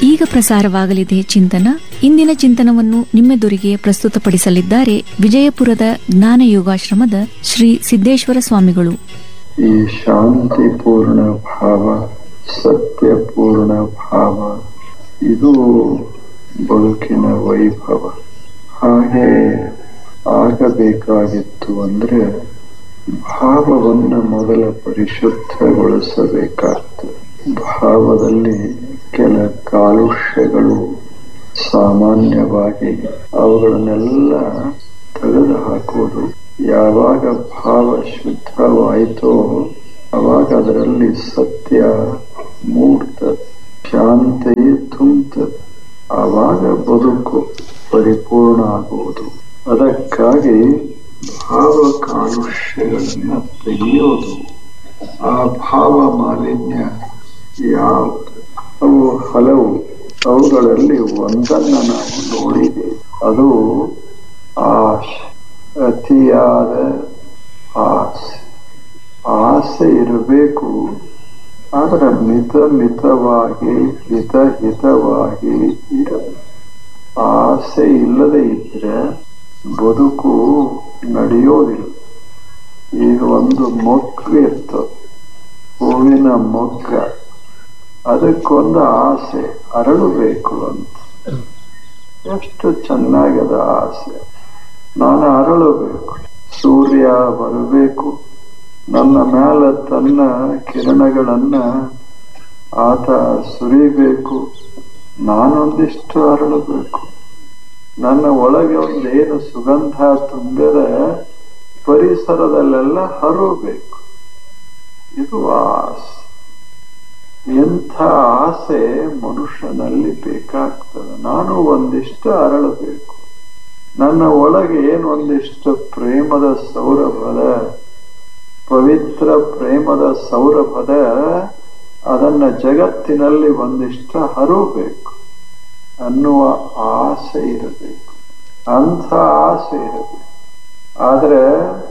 ಈಗ ಪ್ರಸಾರವಾಗಲಿದೆ ಚಿಂತನ. ಇಂದಿನ ಚಿಂತನವನ್ನು ನಿಮ್ಮೆದುರಿಗೆ ಪ್ರಸ್ತುತಪಡಿಸಲಿದ್ದಾರೆ ವಿಜಯಪುರದ ಜ್ಞಾನ ಯೋಗಾಶ್ರಮದ ಶ್ರೀ ಸಿದ್ದೇಶ್ವರ ಸ್ವಾಮಿಗಳು. ಈ ಶಾಂತಿಪೂರ್ಣ ಭಾವ, ಸತ್ಯಪೂರ್ಣ ಭಾವ, ಇದು ಬದುಕಿನ ವೈಭವ. ಹಾಗೆ ಆಗಬೇಕಾಗಿತ್ತು ಅಂದ್ರೆ ಭಾವವನ್ನು ಮೊದಲ ಪರಿಶುದ್ಧಗೊಳಿಸಬೇಕಾಗ್ತದೆ. ಭಾವದಲ್ಲಿ ಕೆಲ ಕಾಲುಷ್ಯಗಳು ಸಾಮಾನ್ಯವಾಗಿ, ಅವುಗಳನ್ನೆಲ್ಲ ತೆಗೆದು ಹಾಕುವುದು. ಯಾವಾಗ ಭಾವ ಶುದ್ಧವಾಯಿತೋ ಅವಾಗ ಅದರಲ್ಲಿ ಸತ್ಯ ಮೂಡ್ತದೆ, ಶಾಂತಿ ತುಂಬುತ್ತದೆ. ಆವಾಗ ಬದುಕು ಪರಿಪೂರ್ಣ ಆಗುವುದು. ಅದಕ್ಕಾಗಿ ಭಾವ ಕಾಲುಷ್ಯಗಳನ್ನು ತೆಗೆಯೋದು. ಆ ಭಾವ ಮಾಲಿನ್ಯ ಯಾವುದು? ಅವು ಹಲವು. ಅವುಗಳಲ್ಲಿ ಒಂದನ್ನು ನಾವು ನೋಡಿದ್ದೇವೆ. ಅದು ಆಶೆ, ಅತಿಯಾದ ಆಸೆ. ಆಸೆ ಇರಬೇಕು, ಆದರೆ ಮಿತವಾಗಿ ಹಿತವಾಗಿ ಇರಬೇಕು. ಆಸೆ ಇಲ್ಲದೆ ಇದ್ರೆ ಬದುಕು ನಡೆಯೋದಿಲ್ಲ. ಈಗ ಒಂದು ಮೊಗ್ಗು ಇರ್ತದೆ, ಹೂವಿನ ಮೊಗ್ಗ, ಅದಕ್ಕೊಂದು ಆಸೆ, ಅರಳಬೇಕು ಅಂತ. ಎಷ್ಟು ಚೆನ್ನಾಗದ ಆಸೆ, ನಾನು ಅರಳಬೇಕು, ಸೂರ್ಯ ಬರಬೇಕು, ನನ್ನ ಮೇಲೆ ತನ್ನ ಕಿರಣಗಳನ್ನ ಆತ ಸುರಿಬೇಕು, ನಾನೊಂದಿಷ್ಟು ಅರಳಬೇಕು, ನನ್ನ ಒಳಗೆ ಒಂದೇನು ಸುಗಂಧ ತುಂಬಿದ ಪರಿಸರದಲ್ಲೆಲ್ಲ ಹರಬೇಕು. ಇದು ಆಸೆ. ಎಂಥ ಆಸೆ ಮನುಷ್ಯನಲ್ಲಿ ಬೇಕಾಗ್ತದೆ. ನಾನು ಒಂದಿಷ್ಟು ಅರಳಬೇಕು, ನನ್ನ ಒಳಗೆ ಏನು ಒಂದಿಷ್ಟು ಪ್ರೇಮದ ಸೌರಭದ, ಪವಿತ್ರ ಪ್ರೇಮದ ಸೌರಭದ, ಅದನ್ನ ಜಗತ್ತಿನಲ್ಲಿ ಒಂದಿಷ್ಟು ಹರಬೇಕು ಅನ್ನುವ ಆಸೆ ಇರಬೇಕು. ಅಂಥ ಆಸೆ ಇರಬೇಕು. ಆದ್ರೆ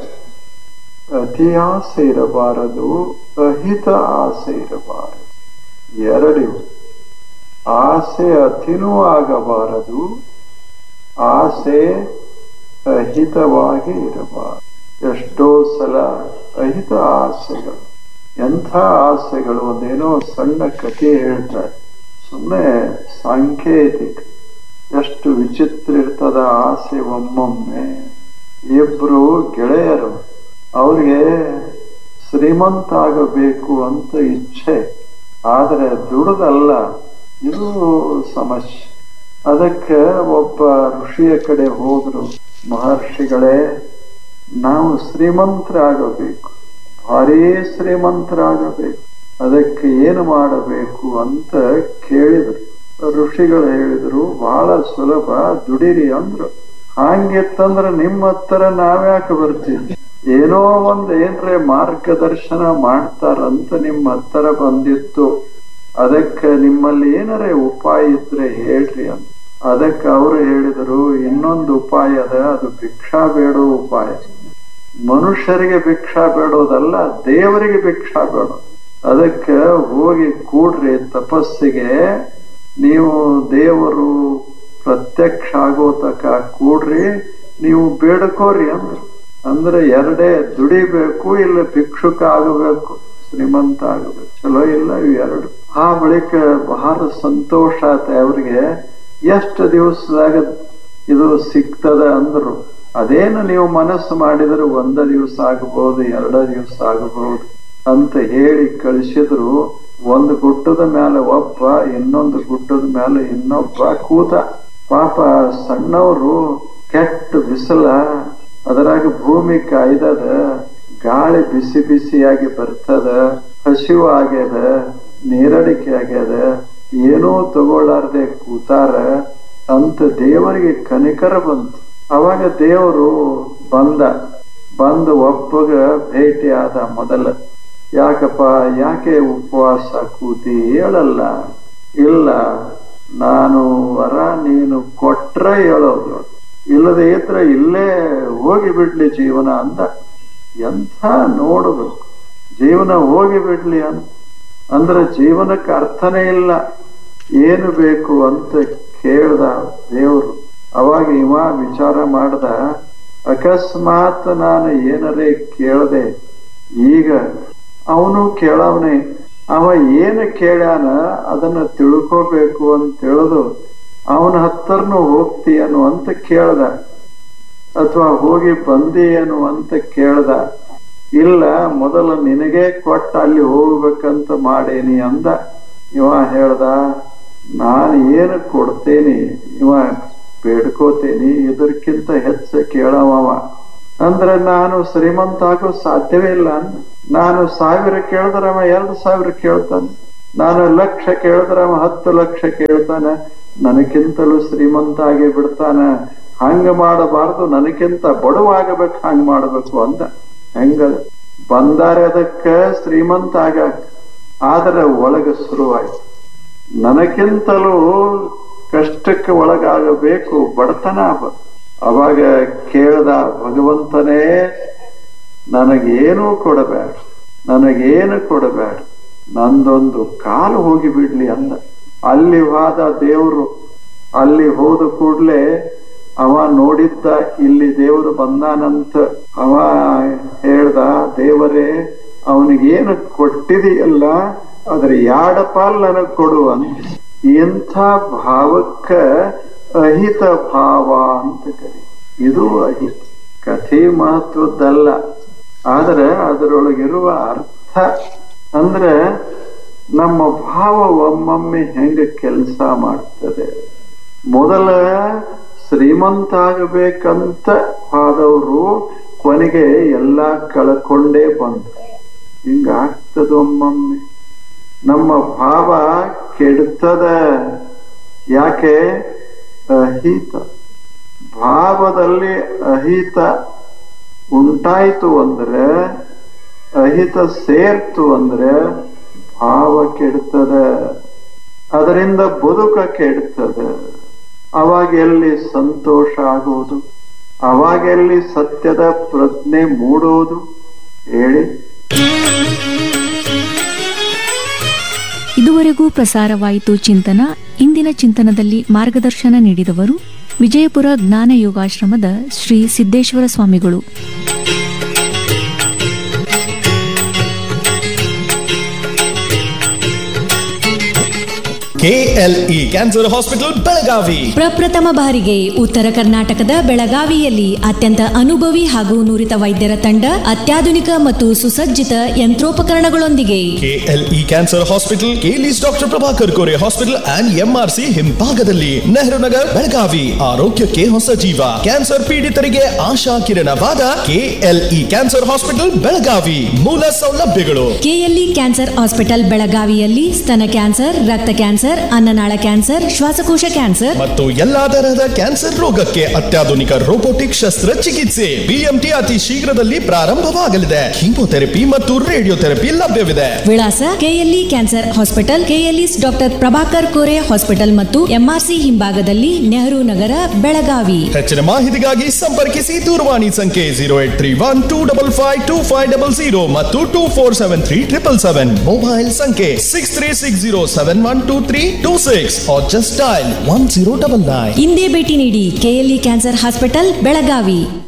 ಅತಿ ಆಸೆ ಇರಬಾರದು, ಅಹಿತ ಆಸೆ ಇರಬಾರದು. ಎರಡಿವು. ಆಸೆ ಅತಿನೂ ಆಗಬಾರದು, ಆಸೆ ಅಹಿತವಾಗಿ ಇರಬಾರದು. ಎಷ್ಟೋ ಸಲ ಅಹಿತ ಆಸೆಗಳು, ಎಂಥ ಆಸೆಗಳು. ಒಂದೇನೋ ಸಣ್ಣ ಕಥೆ ಹೇಳ್ತಾರೆ, ಸುಮ್ಮನೆ ಸಾಂಕೇತಿಕ. ಎಷ್ಟು ವಿಚಿತ್ರ ಇರ್ತದ ಆಸೆ. ಒಮ್ಮೊಮ್ಮೆ ಇಬ್ರು ಗೆಳೆಯರು, ಅವ್ರಿಗೆ ಶ್ರೀಮಂತ ಆಗಬೇಕು ಅಂತ ಇಚ್ಛೆ, ಆದರೆ ದುಡ್ದಲ್ಲ, ಇದು ಸಮಸ್ಯೆ. ಅದಕ್ಕೆ ಒಬ್ಬ ಋಷಿಯ ಕಡೆ ಹೋದ್ರು. ಮಹರ್ಷಿಗಳೇ, ನಾವು ಶ್ರೀಮಂತರಾಗಬೇಕು, ಭಾರೀ ಶ್ರೀಮಂತರಾಗಬೇಕು, ಅದಕ್ಕೆ ಏನು ಮಾಡಬೇಕು ಅಂತ ಕೇಳಿದ್ರು. ಋಷಿಗಳು ಹೇಳಿದ್ರು, ಬಹಳ ಸುಲಭ, ದುಡಿರಿ ಅಂದ್ರು. ಹಂಗಿತ್ತಂದ್ರೆ ನಿಮ್ಮ ಹತ್ರ ನಾವ್ಯಾಕೆ ಬರ್ತೀವಿ? ಏನೋ ಏನ್ರೆ ಮಾರ್ಗದರ್ಶನ ಮಾಡ್ತಾರಂತ ನಿಮ್ಮ ಹತ್ರ ಬಂದಿತ್ತು. ಅದಕ್ಕೆ ನಿಮ್ಮಲ್ಲಿ ಏನಾರೇ ಉಪಾಯ ಇದ್ರೆ ಹೇಳ್ರಿ ಅಂತ. ಅದಕ್ಕೆ ಅವರು ಹೇಳಿದರು, ಇನ್ನೊಂದು ಉಪಾಯ ಅದ, ಅದು ಭಿಕ್ಷಾ ಬೇಡೋ ಉಪಾಯ. ಮನುಷ್ಯರಿಗೆ ಭಿಕ್ಷಾ ಬೇಡೋದಲ್ಲ, ದೇವರಿಗೆ ಭಿಕ್ಷಾ ಬೇಡೋದು. ಅದಕ್ಕೆ ಹೋಗಿ ಕೂಡ್ರಿ ತಪಸ್ಸಿಗೆ, ನೀವು ದೇವರು ಪ್ರತ್ಯಕ್ಷ ಆಗೋ ತಕ ಕೂಡ್ರಿ, ನೀವು ಬೇಡ್ಕೋರಿ ಅಂದ್ರು. ಅಂದ್ರೆ ಎರಡೇ, ದುಡಿಬೇಕು, ಇಲ್ಲ ಭಿಕ್ಷುಕ ಆಗಬೇಕು, ಶ್ರೀಮಂತ ಆಗಬೇಕು. ಚಲೋ ಇಲ್ಲ ಇವೆರಡು. ಆ ಬಳಿಕ ಬಹಳ ಸಂತೋಷ ಆತ ಅವ್ರಿಗೆ. ಎಷ್ಟು ದಿವಸದಾಗ ಇದು ಸಿಗ್ತದ ಅಂದ್ರು. ಅದೇನು ನೀವು ಮನಸ್ಸು ಮಾಡಿದ್ರೆ ಒಂದ ದಿವಸ ಆಗಬಹುದು, 2 ದಿವಸ ಆಗಬಹುದು ಅಂತ ಹೇಳಿ ಕಳಿಸಿದ್ರು. ಒಂದು ಗುಡ್ಡದ ಮೇಲೆ ಒಬ್ಬ, ಇನ್ನೊಂದು ಗುಡ್ಡದ ಮೇಲೆ ಇನ್ನೊಬ್ಬ ಕೂತ. ಪಾಪ ಸಣ್ಣವರು, ಕೆಟ್ಟ ಬಿಸಿಲ, ಅದರಾಗ ಭೂಮಿ ಕಾಯ್ದದ, ಗಾಳಿ ಬಿಸಿ ಬಿಸಿಯಾಗಿ ಬರ್ತದ, ಹಸಿವು ಆಗ್ಯದ, ನೀರಡಿಕೆ ಆಗ್ಯದ, ಏನೋ ತಗೊಳ್ಳಾರ್ದೆ ಕೂತಾರ ಅಂತ ದೇವರಿಗೆ ಕನಿಕರ ಬಂತು. ಅವಾಗ ದೇವರು ಬಂದು ಒಬ್ಬಗ ಭೇಟಿ ಆದ. ಮೊದಲ, ಯಾಕಪ್ಪ, ಯಾಕೆ ಉಪವಾಸ ಕೂತಿ? ಹೇಳಲ್ಲ. ಇಲ್ಲ, ನಾನು ವರ ನೀನು ಕೊಟ್ರ ಹೇಳೋದು, ಇಲ್ಲದೆ ಇದ್ರ ಇಲ್ಲೇ ಹೋಗಿ ಬಿಡ್ಲಿ ಜೀವನ ಅಂದ. ಎಂಥ ನೋಡಬೇಕು, ಜೀವನ ಹೋಗಿ ಬಿಡ್ಲಿ ಅಂದ್ರೆ ಜೀವನಕ್ಕೆ ಅರ್ಥನೇ ಇಲ್ಲ. ಏನು ಬೇಕು ಅಂತ ಕೇಳ್ದ ದೇವ್ರು. ಅವಾಗ ಇವ ವಿಚಾರ ಮಾಡ್ದ, ಅಕಸ್ಮಾತ್ ನಾನು ಏನರೇ ಕೇಳ್ದೆ, ಈಗ ಅವನು ಕೇಳವನೇ, ಅವ ಏನು ಕೇಳ್ಯಾನ ಅದನ್ನ ತಿಳ್ಕೋಬೇಕು ಅಂತ ತಿಳಿದು ಅವನ ಹತ್ತರ್ನು ಹೋಗ್ತೀಯನು ಅಂತ ಕೇಳ್ದ, ಅಥವಾ ಹೋಗಿ ಬಂದೀಯನು ಅಂತ ಕೇಳ್ದ. ಇಲ್ಲ, ಮೊದಲು ನಿನಗೆ ಕೊಟ್ಟ ಅಲ್ಲಿ ಹೋಗ್ಬೇಕಂತ ಮಾಡೇನಿ ಅಂದ. ಇವ ಹೇಳ್ದ, ನಾನು ಏನು ಕೊಡ್ತೇನಿ, ಇವ ಬೇಡ್ಕೋತೇನಿ, ಇದಕ್ಕಿಂತ ಹೆಚ್ಚು ಕೇಳವ ಅಂದ್ರೆ ನಾನು ಶ್ರೀಮಂತ ಆಗೋ ಸಾಧ್ಯವೇ ಇಲ್ಲ ಅಂದ. ನಾನು 1000 ಕೇಳಿದ್ರವ 2,000 ಕೇಳ್ತಾನೆ, ನಾನು 1,00,000 ಕೇಳಿದ್ರವ 10 ಲಕ್ಷ ಕೇಳ್ತಾನೆ, ನನಕ್ಕಿಂತಲೂ ಶ್ರೀಮಂತ ಆಗಿ ಬಿಡ್ತಾನ. ಹಂಗ ಮಾಡಬಾರ್ದು, ನನಕ್ಕಿಂತ ಬಡವಾಗಬೇಕು, ಹಂಗ ಮಾಡ್ಬೇಕು ಅಂದ. ಹೆಂಗ ಬಂದಾರೆ ಅದಕ್ಕ ಶ್ರೀಮಂತ ಆಗಾಕ, ಆದ್ರೆ ಒಳಗ ಶುರುವಾಯ್ತು ನನಕ್ಕಿಂತಲೂ ಕಷ್ಟಕ್ಕೆ ಒಳಗಾಗಬೇಕು, ಬಡತನ. ಅವಾಗ ಕೇಳ್ದ ಭಗವಂತನೇ, ನನಗೇನು ಕೊಡಬೇಡ, ನನಗೇನು ಕೊಡಬೇಡ, ನಂದೊಂದು ಕಾಲು ಹೋಗಿ ಬಿಡ್ಲಿ ಅಂದ. ಅಲ್ಲಿ ಹೋದ ದೇವ್ರು. ಅಲ್ಲಿ ಹೋದ ಕೂಡ್ಲೆ ಅವ ನೋಡಿದ್ದ ಇಲ್ಲಿ ದೇವರು ಬಂದಾನಂತ. ಅವ ಹೇಳ್ದ, ದೇವರೇ ಅವನಿಗೇನು ಕೊಟ್ಟಿದೆಯಲ್ಲ ಅದ್ರ 2 ಪಾಲ್ ನನಗ್ ಕೊಡು ಅಂತ. ಇಂಥ ಭಾವಕ್ಕ ಅಹಿತ ಭಾವ ಅಂತ ಕರಿ. ಇದು ಅಹಿತ ಕಥೆ ಮಹತ್ವದ್ದಲ್ಲ, ಆದ್ರೆ ಅದರೊಳಗಿರುವ ಅರ್ಥ ಅಂದ್ರೆ ನಮ್ಮ ಭಾವ ಒಮ್ಮೊಮ್ಮೆ ಹೆಂಗ ಕೆಲಸ ಮಾಡ್ತದೆ. ಮೊದಲ ಶ್ರೀಮಂತ ಆಗಬೇಕಂತ ಆದವರು ಕೊನೆಗೆ ಎಲ್ಲ ಕಳ್ಕೊಂಡೇ ಬಂತು. ಹಿಂಗಾಗ್ತದ ಒಮ್ಮೊಮ್ಮೆ. ನಮ್ಮ ಭಾವ ಕೆಡ್ತದ. ಯಾಕೆ? ಅಹಿತ ಭಾವದಲ್ಲಿ ಅಹಿತ ಉಂಟಾಯ್ತು ಅಂದ್ರೆ, ಅಹಿತ ಸೇರ್ತು ಅಂದ್ರೆ ಭಾವ ಕೆಡ್ತದ, ಅದರಿಂದ ಬದುಕ ಕೆಡ್ತದ. ಅವಾಗ ಎಲ್ಲಿ ಸಂತೋಷ ಆಗೋದು, ಅವಾಗ ಎಲ್ಲಿ ಸತ್ಯದ ಪ್ರಜ್ಞೆ ಮೂಡೋದು ಹೇಳಿ. ಇದುವರೆಗೂ ಪ್ರಸಾರವಾಯಿತು ಚಿಂತನ. ಇಂದಿನ ಚಿಂತನದಲ್ಲಿ ಮಾರ್ಗದರ್ಶನ ನೀಡಿದವರು ವಿಜಯಪುರ ಜ್ಞಾನ ಯೋಗಾಶ್ರಮದ ಶ್ರೀ ಸಿದ್ದೇಶ್ವರ ಸ್ವಾಮಿಗಳು. KLE ಕ್ಯಾನ್ಸರ್ ಹಾಸ್ಪಿಟಲ್ ಬೆಳಗಾವಿ ಪ್ರಪ್ರಥಮ ಬಾರಿಗೆ ಉತ್ತರ ಕರ್ನಾಟಕದ ಬೆಳಗಾವಿಯಲ್ಲಿ ಅತ್ಯಂತ ಅನುಭವಿ ಹಾಗೂ ನುರಿತ ವೈದ್ಯರ ತಂಡ, ಅತ್ಯಾಧುನಿಕ ಮತ್ತು ಸುಸಜ್ಜಿತ ಯಂತ್ರೋಪಕರಣಗಳೊಂದಿಗೆ. KLE cancer hospital, ಕೇಲಿಸ್ doctor Prabhakar Kore hospital and MRC ಹಿಂಭಾಗದಲ್ಲಿ, ನೆಹರು ನಗರ್, ಬೆಳಗಾವಿ. ಆರೋಗ್ಯಕ್ಕೆ ಹೊಸ ಜೀವ. ಕ್ಯಾನ್ಸರ್ ಪೀಡಿತರಿಗೆ ಆಶಾ ಕಿರಣವಾದ KLE ಕ್ಯಾನ್ಸರ್ ಹಾಸ್ಪಿಟಲ್ ಬೆಳಗಾವಿ. ಮೂಲ ಸೌಲಭ್ಯಗಳು: KLE ಕ್ಯಾನ್ಸರ್ ಹಾಸ್ಪಿಟಲ್ ಬೆಳಗಾವಿಯಲ್ಲಿ ಸ್ತನ ಕ್ಯಾನ್ಸರ್, ರಕ್ತ ಕ್ಯಾನ್ಸರ್, ಅನ್ನನಾಳ ಕ್ಯಾನ್ಸರ್, ಶ್ವಾಸಕೋಶ ಕ್ಯಾನ್ಸರ್ ಮತ್ತು ಎಲ್ಲಾ ತರಹದ ಕ್ಯಾನ್ಸರ್ ರೋಗಕ್ಕೆ ಅತ್ಯಾಧುನಿಕ ರೋಬೋಟಿಕ್ ಶಸ್ತ್ರಚಿಕಿತ್ಸೆ. BMT ಅತಿ ಶೀಘ್ರದಲ್ಲಿ ಪ್ರಾರಂಭವಾಗಲಿದೆ. ಕೀಮೋಥೆರಪಿ ಮತ್ತು ರೇಡಿಯೋಥೆರಪಿ ಲಭ್ಯವಿದೆ. ವಿಳಾಸ: KLE cancer hospital, KLE's doctor Prabhakar Kore hospital ಮತ್ತು MRC ಹಿಂಭಾಗದಲ್ಲಿ, ನೆಹರು ನಗರ, ಬೆಳಗಾವಿ. ಹೆಚ್ಚಿನ ಮಾಹಿತಿಗಾಗಿ ಸಂಪರ್ಕಿಸಿ. ದೂರವಾಣಿ ಸಂಖ್ಯೆ 0831255500 ಮತ್ತು 24737777. ಮೊಬೈಲ್ ಸಂಖ್ಯೆ 6360712326 or just dial 1099. ಇಂದೇ ಭೇಟಿ ನೀಡಿ KLE ಕ್ಯಾನ್ಸರ್ ಹಾಸ್ಪಿಟಲ್ ಬೆಳಗಾವಿ.